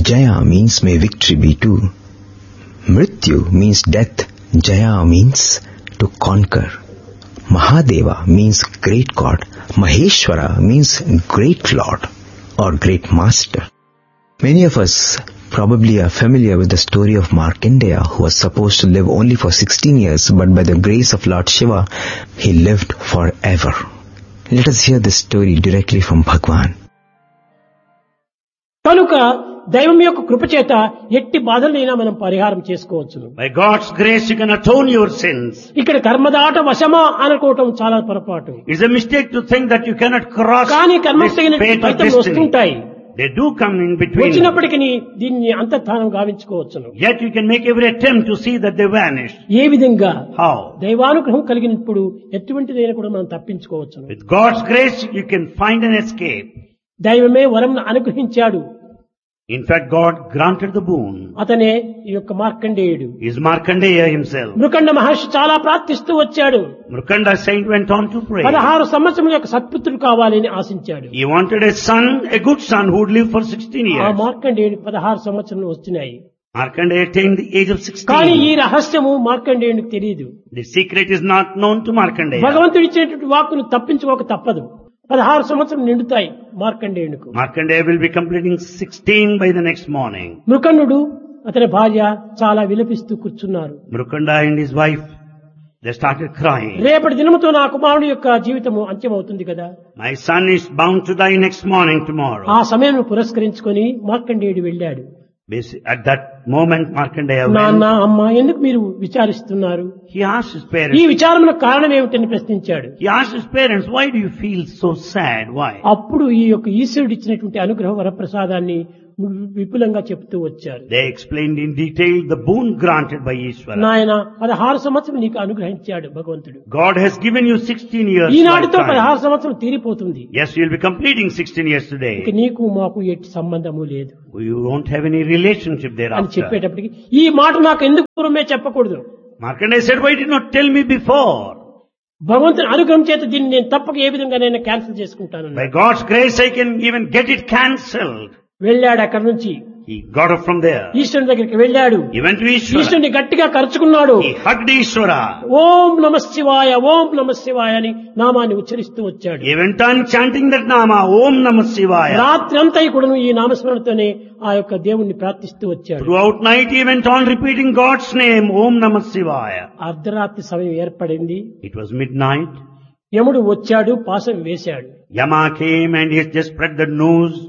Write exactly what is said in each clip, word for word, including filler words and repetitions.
Jaya means may victory be too. Mrityu means death. Jaya means to conquer. Mahadeva means great God. Maheshwara means great Lord or great Master. Many of us probably are familiar with the story of Markandeya, who was supposed to live only for sixteen years, but by the grace of Lord Shiva, he lived forever. Let us hear this story directly from Bhagwan. కనుక దైవం యొక్క కృప చేత ఎట్టి బాధలైనా మనం పరిహారం చేసుకోవచ్చు. By God's grace you can atone your sins. ఇక్కడ కర్మదాట వశమా అనుకోవటం చాలా పొరపాటు. It's a mistake to think that you cannot cross కానీ కర్మ this తగిన fate of ఫలితం destiny. వస్తుంటాయి. They do come in between. వచ్చినప్పటికీ దీన్ని అంతర్ధానం గావించుకోవచ్చును. Yet you can make every attempt to see that they vanish. ఏ విధంగా? How? దైవానుగ్రహం కలిగినప్పుడు ఎటువంటిదైనా కూడా మనం తప్పించుకోవచ్చును. With God's grace you can find an escape. దైవమే వరం అనుగ్రహించాడు. In fact, God granted the boon. అతనే ఈ యొక్క మార్కండేయుడు. Is Markandeya himself. మృకండ మహర్షి చాలా ప్రార్థిస్తూ వచ్చాడు. Mrukanda saint went on to pray. పదహారు సంవత్సరం యొక్క సత్పుత్రుడు కావాలని ఆశించాడు. He wanted a son, a good son who would live for sixteen ఆ years. మార్కండేయుడు పదహారు సంవత్సరాలు వచ్చినాయి. Markandeya attained the age of కానీ ఈ sixteen. రహస్యము మార్కండేయునికి తెలియదు. The secret is not known to Markandeya. భగవంతుడు ఇచ్చినటువంటి వాక్కును తప్పించుకోక తప్పదు. పదహారు సంవత్సరం నిండుతాయి మార్కండేయునికి. Markandeya will be completing sixteen by the next morning. Mrikandu అతని భార్య చాలా విలపిస్తూ కూర్చున్నారు. Mrukanda and his wife, they started crying. రేపటి దినముతో నా కుమారుడు యొక్క జీవితము అంత్యమవుతుంది కదా. My son is bound to die next morning tomorrow. ఆ సమయం పురస్కరించుకొని మార్కండేయుడు వెళ్ళాడు. Basi- At that moment, Markandeya నాన్న went. అమ్మ ఎందుకు మీరు విచారిస్తున్నారు? He asked his ఈ parents. విచారములకు కారణం ఏమిటని ప్రశ్నించాడు. He asked his parents, why do you feel so sad? Why? అప్పుడు ఈ యొక్క ఈశ్వరుడు ఇచ్చినటువంటి అనుగ్రహ వరప్రసాదాన్ని విపులంగా చెప్తూ వచ్చారు. They explained in detail the boon granted by Ishvara. నాయన పదహారు సంవత్సరం నీకు అనుగ్రహించాడు భగవంతుడు. God has given you sixteen years. ఈనాటితో lifetime. పదహారు సంవత్సరం తీరిపోతుంది. Yes, you'll be completing sixteen years ఇక today. నీకు మాకు ఎట్టి సంబంధము లేదు You won't have any relationship అని thereafter. చెప్పేటప్పటికి ఈ మాట నాకు ఎందుకు పూర్వమే చెప్పకూడదు? Markandeya said, why did not tell me before? భగవంతుని అనుగ్రహం చేత దీన్ని నేను తప్పక ఏ విధంగా నేను క్యాన్సిల్ చేసుకుంటాను. By God's grace I can even get it cancelled. వెళ్ళాడు అక్కడి నుంచి. He got up from there. ఈశ్వరుని దగ్గరికి వెళ్ళాడు. He went to Ishvara. ఈశ్వరుని గట్టిగా కరుచుకున్నాడు. He hugged Ishvara. ఓం నమ శివాయ ఓం నమ శివాయ అని నామాన్ని ఉచ్చరిస్తూ వచ్చాడు. He went on chanting that nama, Om Namah Shivaya. రాత్రి అంతా కూడాను ఈ నామస్మరణతోనే ఆ యొక్క దేవుణ్ణి ప్రార్థిస్తూ వచ్చాడు. Throughout night he went on repeating God's name, Om Namah Shivaya. అర్ధరాత్రి సమయం ఏర్పడింది. It was midnight. యముడు వచ్చాడు, పాశం వేశాడు. Yama came and he had just spread the noose.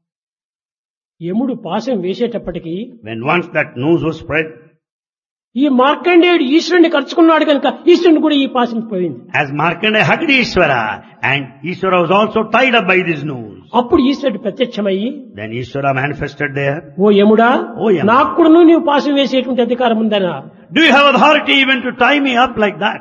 యముడు పాశం వేసేటప్పటికి When once that noose was spread, ఈ మార్కండేయుడు ఈశ్వరుని కరుచుకున్నాడు కనుక ఈశ్వరుని కూడా ఈ పాశం పోయింది. as Markandeya hugged Ishvara, and Ishvara was also tied up by this noose. అప్పుడు ఈశ్వరుడు ప్రత్యక్షమయ్యి, Then Ishvara manifested there. ఓ యముడా, ఓ యమ. నాకు కూడా నీవు పాశం వేసేటువంటి అధికారం ఉందనా? Do you have authority even to tie me up like that?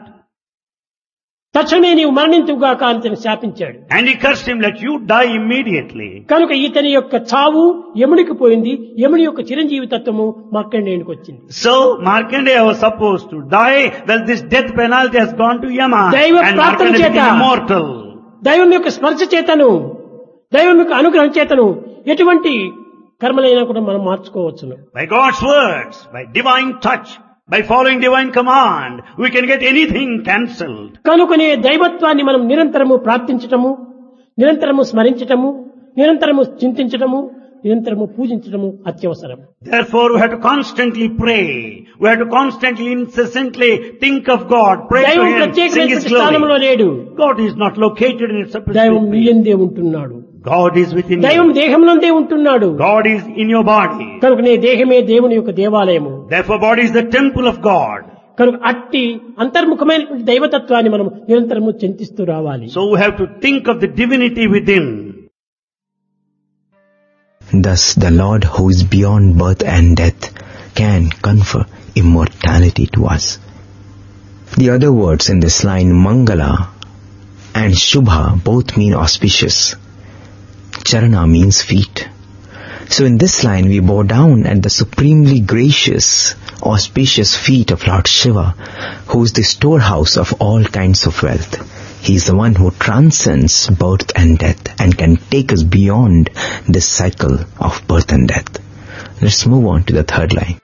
తక్షణమే నీవు మరణించుగాక అని తను శాపించాడు. And he cursed him, let you die immediately. కనుక ఇతని యొక్క చావు యముడికి పోయింది. యముడి యొక్క చిరంజీవి తత్వము మార్కండేయునికి వచ్చింది. So Markandeya was supposed to die. Well, this death penalty has gone to Yama, దైవ and ప్రార్థన Markandeya చేత became immortal. దైవం యొక్క స్పర్శ చేతను, దైవం యొక్క అనుగ్రహం చేతను ఎటువంటి కర్మలైనా కూడా మనం మార్చుకోవచ్చును. By God's words, by divine touch, by following divine command, we can get anything cancelled. కనుకనే దైవత్వాన్ని మనం నిరంతరము ప్రార్థించటము, నిరంతరము స్మరించటము, నిరంతరము చింతించటము, నిరంతరము పూజించటము అత్యవసరం. Therefore, we have to constantly pray. We have to constantly, incessantly think of God, pray to దైవం Him, sing His ప్రత్యేకమైనటువంటి స్థానంలో glory. లేడు. God is not located in its దైవం separate నీ place. యందే ఉంటున్నాడు. God is within దైవం you. దేహంలోనే ఉంటున్నాడు. God is in your body. కనుక నీ దేహమే దేవుని యొక్క దేవాలయము. Therefore, body is the temple of God. కనుక అట్టి అంతర్ముఖమైనటువంటి దైవతత్వాన్ని మనం నిరంతరము చింతిస్తూ రావాలి. So we have to think of the divinity within. Thus the Lord who is beyond birth and death can confer immortality to us. The other words in this line, Mangala and Shubha, both mean auspicious. Charana means feet. So in this line we bow down at the supremely gracious, auspicious feet of Lord Shiva, who is the storehouse of all kinds of wealth. He is the one who transcends birth and death and can take us beyond this cycle of birth and death. Let's move on to the third line.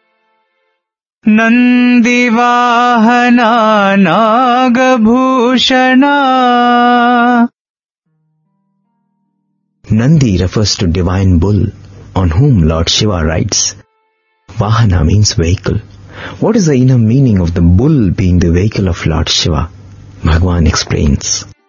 Nandivahana Nagabhushana. Nandi refers to divine bull on whom Lord Shiva rides. Vahana means vehicle. What is the inner meaning of the bull being the vehicle of Lord Shiva? Bhagavan explains.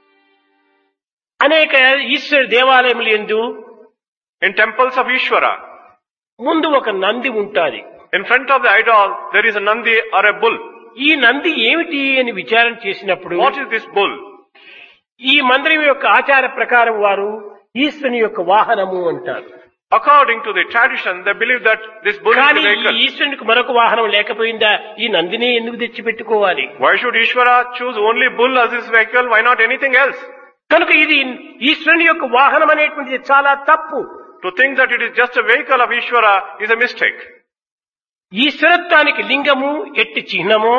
అనేక ఈశ్వర దేవాలయములు యందు In temples of Ishvara, ముందు ఒక నంది ఉంటాది. in front of the idol, there is a Nandi or a bull. ఈ నంది ఏమిటి అని విచారణ చేసినప్పుడు What is this bull? ఈ మందిరం యొక్క ఆచార ప్రకారం వారు ఈశ్వరుని యొక్క వాహనము అంటారు. According to the tradition, they believe that this bull is కానీ the ఈ vehicle. ఈశ్వరునికి మరొక వాహనం లేకపోయిందా? ఈ నందిని ఎందుకు తెచ్చిపెట్టుకోవాలి? Why should Ishvara choose only bull as his vehicle? Why not anything else? కనుక ఇది ఈశ్వరుని యొక్క వాహనం అనేటువంటిది చాలా తప్పు. To think that it is just a vehicle of Ishvara is a mistake. ఈశ్వరత్వానికి లింగము ఎట్టి చిహ్నమో,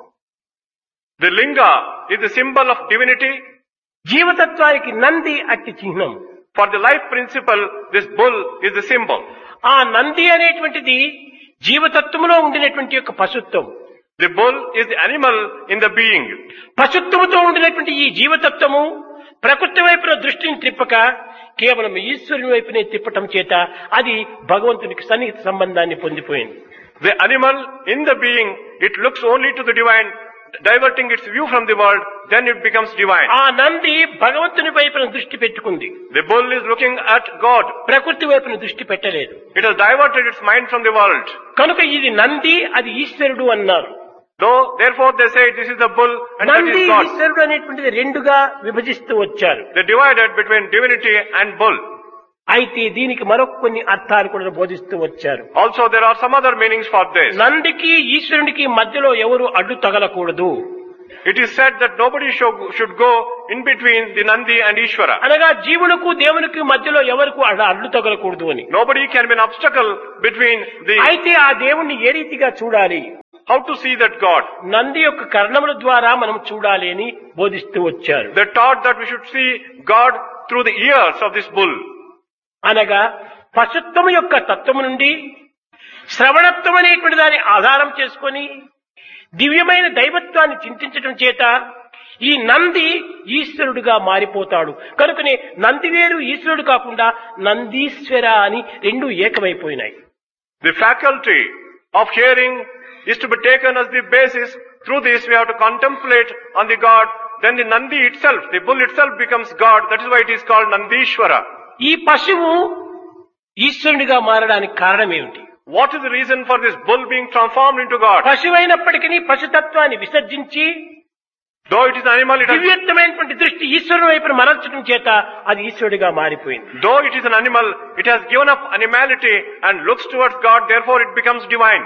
The linga is the symbol of divinity. జీవతత్వానికి Nandi అట్టి చిహ్నం. For the life principle, this bull is the symbol. ఆ నంది అనేటువంటిది జీవతత్వములో ఉండినటువంటి యొక్క పశుత్వం. The bull is the animal in the being. పశుత్వముతో ఉండినటువంటి ఈ జీవతత్వము ప్రకృతి వైపున దృష్టిని త్రిప్పక కేవలం ఈశ్వరుని వైపునే తిప్పటం చేత అది భగవంతునికి సన్నిహిత సంబంధాన్ని పొందిపోయింది. The animal in the being, it looks only to the divine, diverting its view from the world, then it becomes divine. ఆ నంది భగవంతుని వైపున దృష్టి పెట్టుకుంది. The bull is looking at God. ప్రకృతి వైపున దృష్టి పెట్టలేదు. It has diverted its mind from the world. కనుక ఇది నంది, అది ఈశ్వరుడు అన్నారు. Though, therefore they say this is the bull and that Nandi is God. ఈశ్వరుడు అనేటువంటిది రెండుగా విభజిస్తూ వచ్చారు. They divided between divinity and bull. అయితే దీనికి మరొక కొన్ని అర్థాలు కూడా బోధిస్తూ వచ్చారు. Also there are some other meanings for this. నందికి ఈశ్వరునికి మధ్యలో ఎవరు అడ్డు తగలకూడదు. It is said that nobody should, should go in between the Nandi and Ishvara. అనగా జీవులకు దేవునికి మధ్యలో ఎవరికి అడ్డు తగలకూడదు అని. Nobody can be an obstacle between the... అయితే ఆ దేవుణ్ణి ఏ రీతిగా చూడాలి? How to see that God? Nandi యొక్క కర్ణముల ద్వారా మనం చూడాలి అని బోధిస్తూ వచ్చారు. They taught that we should see God through the ears of this bull. అనగా పశుత్వము యొక్క తత్వము నుండి శ్రవణత్వం అనేటువంటి దాన్ని ఆధారం చేసుకొని దివ్యమైన దైవత్వాన్ని చింతించడం చేత ఈ నంది ఈశ్వరుడుగా మారిపోతాడు. కనుకనే నంది వేరు ఈశ్వరుడు కాకుండా నందీశ్వర అని రెండు ఏకమైపోయినాయి. The faculty of hearing is to be taken as the basis. Through this we have to contemplate on the God. Then the Nandi itself, the bull itself becomes God. That is why it is called Nandishvara. ఈ పశువు ఈశ్వరునిగా మారడానికి కారణం ఏమిటి? What is the reason for this bull being transformed into God? పశువైనప్పటికీ పశుతత్వాన్ని విసర్జించి Though it is an animal, it has, దివ్యత్వమైనటువంటి దృష్టి ఈశ్వరుని వైపు మరల్చడం చేత అది ఈశ్వరుడిగా మారిపోయింది. though it is an animal, it has given up animality and looks towards God. Therefore it becomes divine.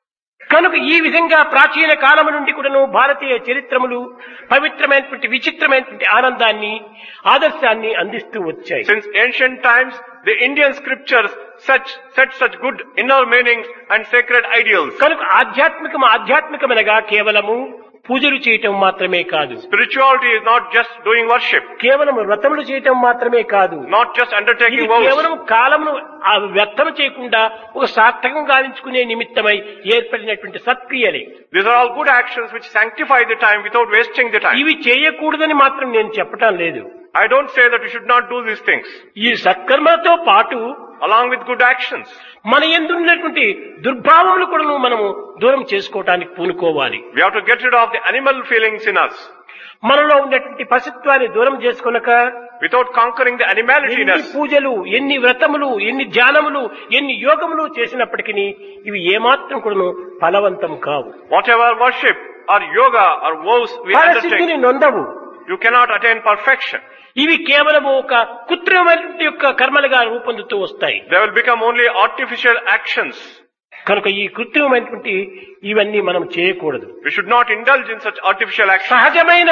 కనుక ఈ విధంగా ప్రాచీన కాలము నుండి కూడాను భారతీయ చరిత్రములు పవిత్రమైనటువంటి విచిత్రమైనటువంటి ఆనందాన్ని ఆదర్శాన్ని అందిస్తూ వచ్చాయి. Since ancient times, the Indian scriptures such set such good inner meanings and sacred ideals. కనుక ఆధ్యాత్మికం ఆధ్యాత్మికమనగా కేవలము పూజలు చేయటం మాత్రమే కాదు. Spirituality is not just doing worship, కేవలం వ్రతములు చేయటం మాత్రమే కాదు. not just undertaking ఇది vows. కేవలం కాలమును వ్యర్థం చేయకుండా ఒక సార్థకం గావించుకునే నిమిత్తమై ఏర్పడినటువంటి సత్క్రియలే. These are all good actions which sanctify the time without wasting the time. ఇవి చేయకూడదని మాత్రం నేను చెప్పటం లేదు. I don't say that we should not do these things. ఈ సత్కర్మలతో పాటు Along with good actions, మన యందు ఉన్నటువంటి దుర్భావములు కూడా మనము దూరం చేసుకోవటానికి పూనుకోవాలి. we have to get rid of the animal feelings in us. మనలో ఉన్నటువంటి పశుత్వాన్ని దూరం చేసుకొనక Without conquering the animality in ఎన్ని us, పూజలు, ఎన్ని వ్రతములు, ఎన్ని ధ్యానములు, ఎన్ని యోగములు చేసినప్పటికీ ఇవి ఏమాత్రం కూడా ఫలవంతం కావు. whatever worship or yoga or vows we ఫలసిద్ధిని undertake, నొందవు. you cannot attain perfection. ఇవి కేవలం ఒక కృత్రిమమైనటువంటి యొక్క కర్మలుగా రూపొందుతూ వస్తాయి. They will become only artificial actions. కనుక ఈ కృత్రిమమైనటువంటి ఇవన్నీ మనం చేయకూడదు. We should not indulge in such artificial actions. సహజమైన,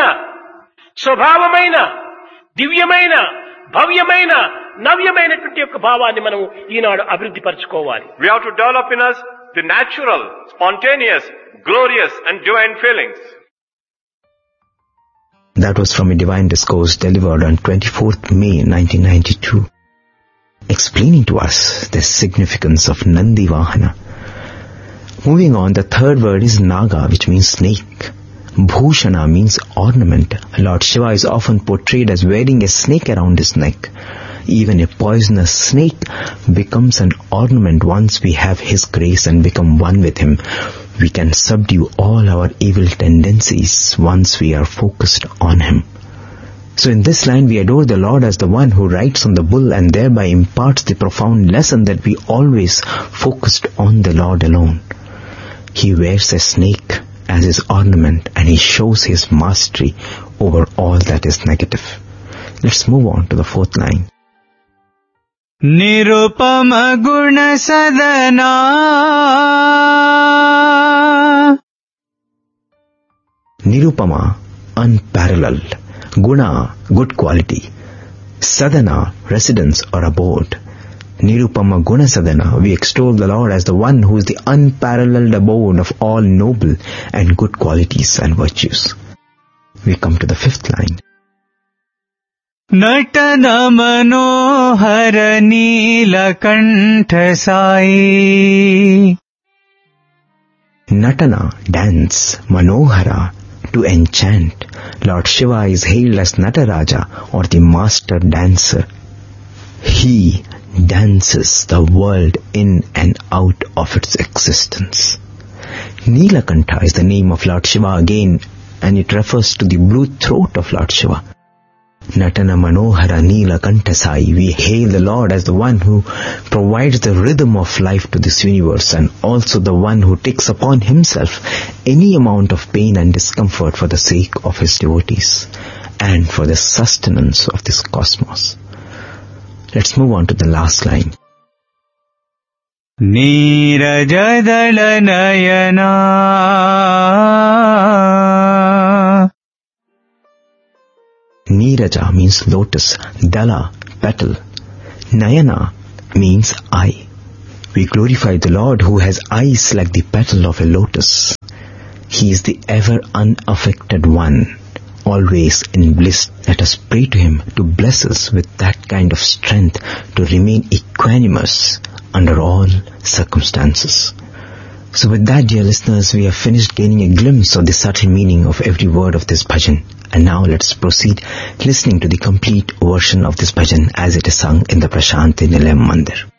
స్వభావమైన, దివ్యమైన, భవ్యమైన, నవ్యమైనటువంటి యొక్క భావాన్ని మనం ఈనాడు అభివృద్ధి పరచుకోవాలి. We have to develop in us the natural, spontaneous, glorious and divine feelings. That was from a divine discourse delivered on twenty-fourth May nineteen ninety-two. explaining to us the significance of Nandi Vahana. Moving on, the third word is Naga, which means snake. Bhushana means ornament. Lord Shiva is often portrayed as wearing a snake around his neck. Even a poisonous snake becomes an ornament once we have his grace and become one with him. We can subdue all our evil tendencies once we are focused on him. So in this line, we adore the Lord as the one who rides on the bull and thereby imparts the profound lesson that we always focused on the Lord alone. He wears a snake as his ornament and he shows his mastery over all that is negative. Let's move on to the fourth line. Nirupama guna sadana. Nirupama, unparalleled. Guna, good quality. Sadana, residence or abode. Nirupama Guna Sadana, we extol the Lord as the one who is the unparalleled abode of all noble and good qualities and virtues. We come to the fifth line. Natana manohara neelakantha sai. Natana, dance, Manohara, to enchant. Lord Shiva is hailed as Nataraja or the master dancer. He dances the world in and out of its existence. Neelakantha is the name of Lord Shiva again, and it refers to the blue throat of Lord Shiva. Natana Manohara Neelakantha Sai, we hail the Lord as the one who provides the rhythm of life to this universe and also the one who takes upon himself any amount of pain and discomfort for the sake of his devotees and for the sustenance of this cosmos. Let's move on to the last line. Neerajadala nayana. Neeraja means lotus, Dala, petal. Nayana means eye. We glorify the Lord who has eyes like the petal of a lotus. He is the ever unaffected one, always in bliss. Let us pray to him to bless us with that kind of strength to remain equanimous under all circumstances. So with that, dear listeners, we have finished gaining a glimpse of the subtle meaning of every word of this bhajan. And now let's proceed listening to the complete version of this bhajan as it is sung in the Prasanthi Nilayam Mandir.